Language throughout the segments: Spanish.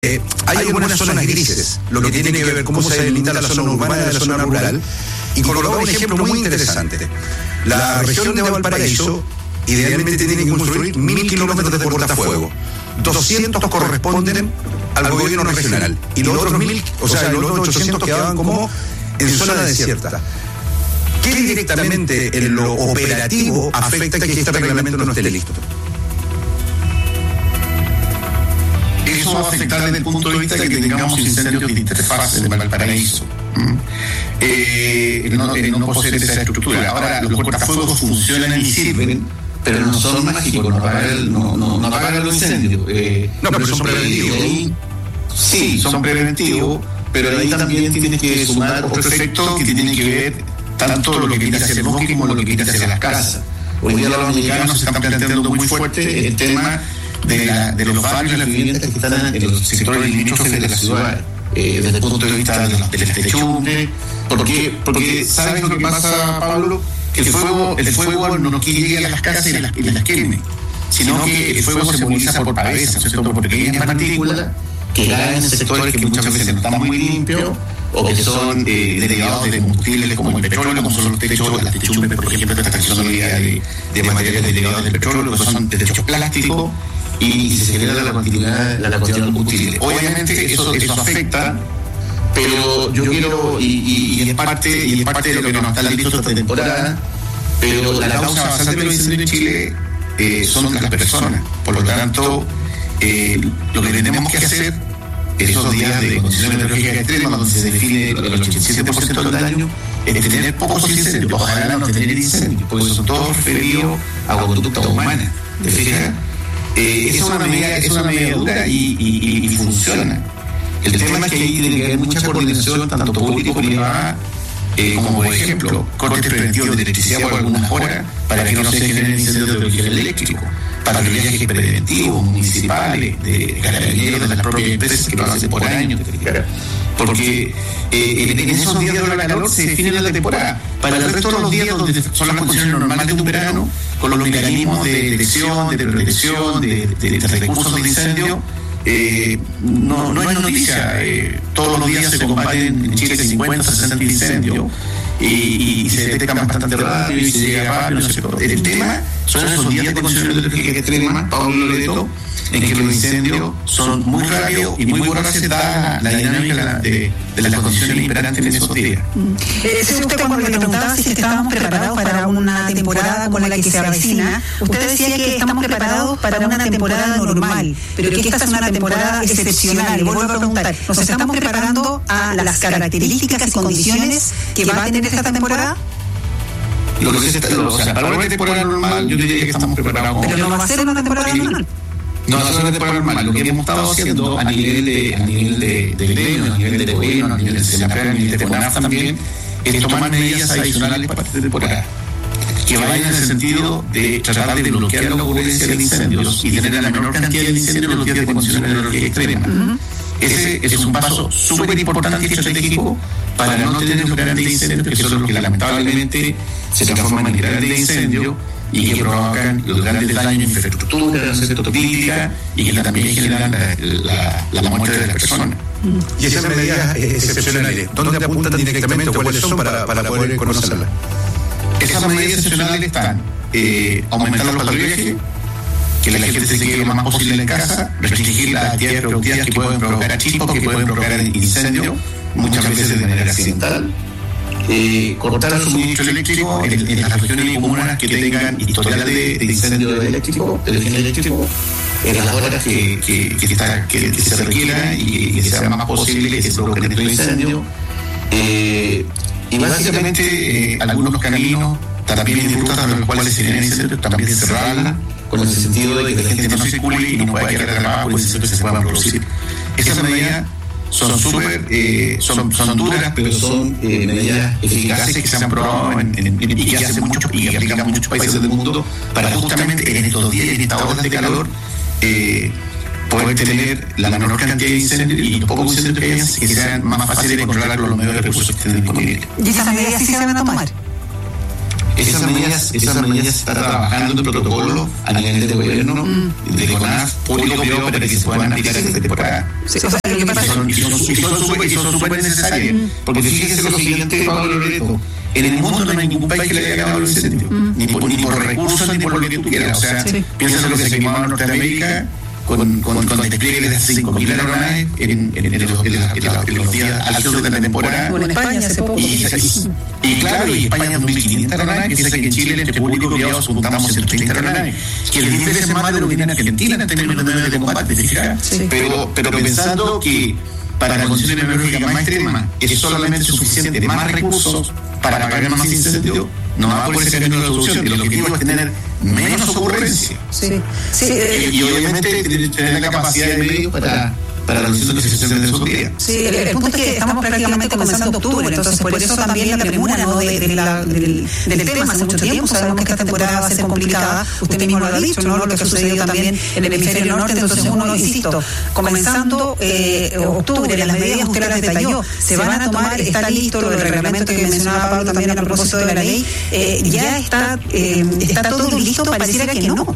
Hay algunas zonas grises, lo que tiene que ver cómo se delimita la zona urbana de la zona rural, y colocaba un ejemplo muy interesante. La región de Valparaíso idealmente tiene que construir 1.000 kilómetros de cortafuego. 200 corresponden al gobierno regional, y los otros 1.000, o sea, los otros 800 quedaban como en zona desierta. ¿Qué directamente en lo operativo afecta que este reglamento no esté listo? Eso va a afectar desde el punto de vista de que tengamos incendios de interfaz en Valparaíso. No poseer esa estructura. Ahora, los cortafuegos funcionan y sirven, pero no son mágicos, no apagan los incendios. Pero son preventivos. Sí, son preventivos, pero ahí también tiene que sumar otro efecto que tiene que ver tanto lo que quita hacia el bosque como lo que quita hacia las casas. Hoy día los dominicanos se están planteando muy fuerte el tema de los barrios y las viviendas que están en los sectores limítrofes de la ciudad, desde el punto de vista de las techumbres. Porque ¿sabes lo que pasa, Pablo? Que el fuego no llegue a las casas y las queme, sino que el fuego se moviliza por pavesas, por pequeñas partículas que caen en sectores que muchas veces no están muy limpios o que son derivados de combustibles como el petróleo, como son los techos, las techumbres, por ejemplo, esta taxonomía de materiales derivados del petróleo, que son techos plásticos, y se genera la cantidad de combustible. Obviamente eso afecta, pero yo quiero, y es parte de lo que nos está listo esta temporada, pero la causa bastante de los incendios en Chile son las personas. Por lo tanto, lo que tenemos que hacer esos días de condiciones meteorológicas extremas, donde se define el 87% del daño, es tener pocos incendios, ojalá no tener incendios, porque son todos referidos a conducta humana. ¿Te fijas? Es una medida dura y funciona. El tema es que ahí tiene que haber mucha coordinación, tanto pública como privada, como por ejemplo, cortes preventivos de electricidad por algunas horas para que no se generen incendios de origen eléctrico, patrullajes preventivos municipales, de carabineros, de las propias empresas que lo hacen por años, porque en esos días de la calor se define la temporada. Para el resto de los días donde son las condiciones normales de un verano, con los mecanismos de detección, de protección, de recursos de incendio, no es noticia. Todos los días se combaten en Chile 50, 60 incendios y se detectan bastante rápido y se llega rápido. El tema son esos días de condiciones meteorológicas extremas, Pablo Loreto, en que los incendios son muy rápidos y muy voraces dada la dinámica de las condiciones imperantes en esos días. Usted cuando le preguntaba si estábamos preparados para una temporada como la que se avecina, usted decía que estamos preparados para una temporada normal, pero que esta es una temporada excepcional. Le vuelvo a preguntar, ¿nos estamos preparando a las características y condiciones que va a tener esta temporada? Para una temporada normal, yo diría que estamos preparados. Pero no va a ser una temporada normal. No es una temporada normal. Lo que hemos estado haciendo a nivel de gremio, a nivel de gobierno, a nivel de CENAPRED, a nivel de CONAF también, es tomar medidas adicionales para esta temporada que vayan en el sentido de tratar de bloquear la ocurrencia de incendios y tener la menor cantidad de incendios en los días de condiciones meteorológicas extremas. Ese es un paso súper importante y estratégico para no tener los grandes incendios, que son los que lamentablemente se transforman en grandes incendios y que provocan los grandes daños en infraestructura, ¿no es cierto?, crítica, y que también generan la muerte de las personas. Y esas medidas excepcionales, ¿dónde apuntan directamente o cuáles son para poder conocerlas? Esas medidas excepcionales están aumentar los patrullajes, que la gente se quede lo más posible en casa, restringir las actividades productivas que pueden provocar chispas, que pueden provocar incendios, muchas veces de manera accidental. Cortar el suministro eléctrico en las regiones y comunas que tengan historial de incendio eléctrico, de origen eléctrico, en las horas que se requiera y que sea más posible que se provoquen estos incendios. Y básicamente algunos caminos, también en rutas en las cuales se generan incendios, también cerrarlas, con el sentido de que la gente no circule y no pueda quedar atrapada por incendios que se puedan producir. Esas medidas son son duras, pero son medidas eficaces que se han probado y que hacen muchos y aplican en muchos países del mundo para justamente en estos días, en estas horas de calor, poder tener la menor cantidad de incendios y los pocos incendios que hayan, que sean más fáciles de controlar con los medios de recursos que estén disponibles. ¿Y esas medidas sí se van a tomar? esas medidas se está trabajando en protocolo a nivel de gobierno, de CONAF, público-privado, para que se puedan aplicar esta temporada. Sí, o sea, lo que pasa Y son súper necesarias. Porque fíjese lo siguiente, Pablo Loreto. En el mundo no hay ningún país que le haya acabado el incendio. Ni por recursos, ni por lo que tú quieras. O sea, piensa lo que se quemaba en Norteamérica con despliegues de 5.000 aeronaves en los días altos de la temporada. en España hace poco. Y claro, y España 2.500 aeronaves, piensa que en Chile, entre público y privado, juntamos el 30 aeronaves, que el 10 veces más de lo que tiene Argentina en términos de medios de combate, ¿te pero pensando que para condiciones meteorológicas más extremas es solamente suficiente más recursos para apagar más incendios, no va por ese camino de la solución. El objetivo es tener menos ocurrencia. Y obviamente tener la capacidad de medios para reducir las situaciones de esos días. Sí, el punto es que estamos prácticamente comenzando octubre, entonces por eso también la premura, ¿no? del tema. Hace mucho tiempo sabemos que esta temporada va a ser complicada, usted mismo lo ha dicho, ¿no? Lo que ha sucedido también en el hemisferio norte, entonces uno, insisto, comenzando octubre, las medidas usted las detalló, se van a tomar, está listo el reglamento que mencionaba Pablo también a propósito de la ley, ya está todo listo, pareciera que no.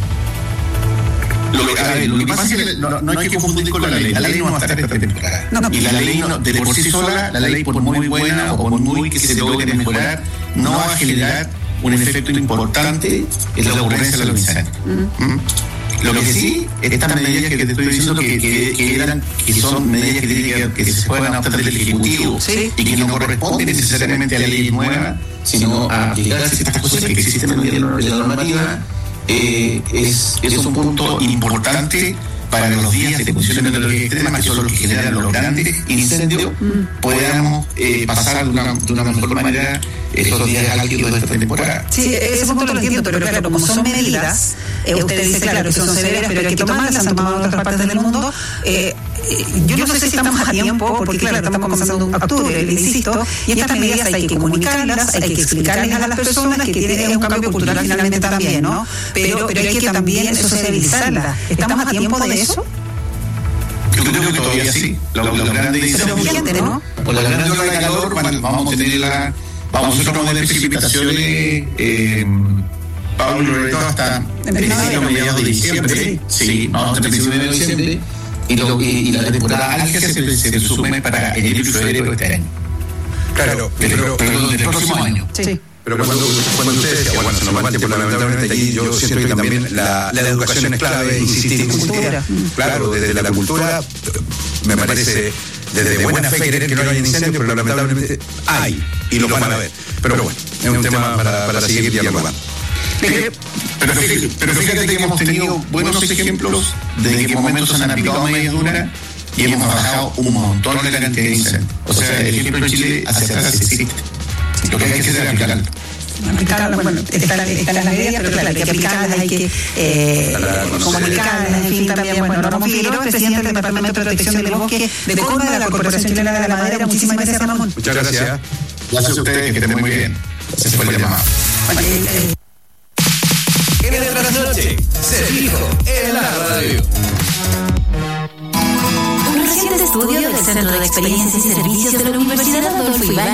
Lo que pasa es que no hay que confundir con la ley. La ley no va a estar esta temporada. Y la ley de por sí sola, la ley por muy buena o por muy que se logre mejorar, no va a generar un efecto importante en la ocurrencia de los incendios. Lo que sí, estas medidas que te estoy diciendo que son medidas que se pueden adoptar del Ejecutivo y que no corresponden necesariamente a la ley nueva, sino a aplicar ciertas cosas que existen en la normativa. Es un punto importante para los días de condiciones meteorológicas extremas, que son los que generan los grandes incendios, podamos pasar de una mejor manera esos días álgidos de esta temporada. Sí, ese punto lo entiendo, pero claro, como son medidas, usted dice, claro, que son severas, pero hay que tomarlas, se han tomado en otras partes del mundo. Yo no sé si estamos a tiempo, porque claro, estamos comenzando en octubre, le insisto, y estas medidas hay que comunicarlas, hay que explicarles a las personas que tienen un cambio cultural finalmente también, ¿no? Pero hay que también sociabilizarlas. ¿Estamos a tiempo de eso? Yo creo que todavía sí. Los grandes incendios, ¿no? Por la gran ola de calor vamos a tener nosotros vamos a tener precipitaciones, Pablo Loreto, hasta mediados de diciembre. Sí, vamos a tener principios de diciembre. Y la temporada álgida se resume para enero y febrero de este año. Claro, pero del próximo año. Sí. Pero cuando usted decía, bueno, se nos va el tiempo, lamentablemente aquí yo siento que también la educación es clave, insistir en cultura. Claro, desde la cultura, me parece, desde buena fe querer que no haya incendios, pero lamentablemente hay, y lo van a ver. Pero bueno, es un tema para seguir dialogando. Pero fíjate que hemos tenido buenos ejemplos de que en momentos se han aplicado medidas duras y hemos bajado un montón la cantidad de incendios. O sea, el ejemplo en Chile hacia atrás existe. Lo que hay que hacer es aplicarlo. Bueno, están las medidas, pero claro, hay que aplicarlas, hay que comunicarlas, en fin, también, bueno, Ramón Figueroa, presidente del Departamento de Protección del Bosque de CONA, de la Corporación Chilena de la Madera. Muchísimas gracias, Ramón. Muchas gracias. Gracias a ustedes, que estén muy bien. Ese fue el llamado. En el trasnoche, se dijo en la radio. Un reciente estudio del Centro de Experiencias y Servicios de la Universidad Adolfo Ibáñez